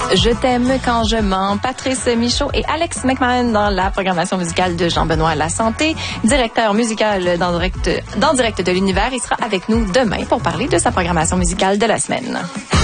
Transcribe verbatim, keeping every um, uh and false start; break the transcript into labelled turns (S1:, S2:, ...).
S1: Je t'aime quand je mens. Patrice Michaud et Alex McMahon dans la programmation musicale de Jean-Benoît Lasanté, directeur musical dans direct, dans direct de l'univers. Il sera avec nous demain pour parler de sa programmation musicale de la semaine.